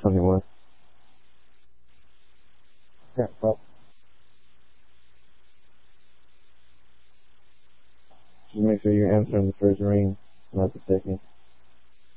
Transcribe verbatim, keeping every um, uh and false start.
twenty-one. Yeah, well, just make sure you're answering the first ring, not the second.